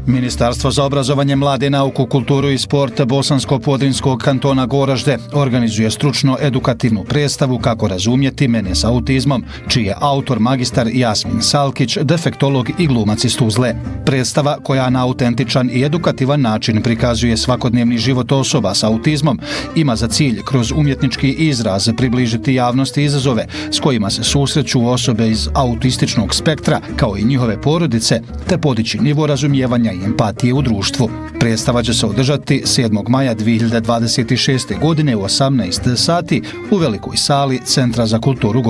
Ministarstvo za obrazovanje, mlade, nauku, kulturu i sport Bosansko-Podrinjskog kantona Goražde organizuje stručno-edukativnu predstavu Kako razumjeti mene s autizmom, čiji je autor magistar Jasmin Salkić, defektolog i glumac iz Tuzle. Predstava, koja na autentičan i edukativan način prikazuje svakodnevni život osoba s autizmom, ima za cilj kroz umjetnički izraz približiti javnosti izazove s kojima se susreću osobe iz autističnog spektra, kao i njihove porodice, te podići nivo razumijevanja i empatije u društvu. Predstava će se održati 7. maja 2026. godine u 18 sati u velikoj sali Centra za kulturu